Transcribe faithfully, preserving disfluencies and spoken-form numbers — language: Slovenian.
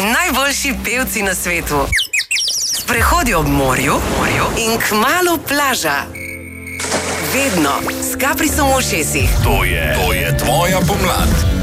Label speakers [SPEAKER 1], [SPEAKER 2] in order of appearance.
[SPEAKER 1] najboljši pevci na svetu. Sprehodi ob morju, morju in kmalu plaža. Vedno s Caprisom v ušesih.
[SPEAKER 2] To je, to je tvoja pomlad.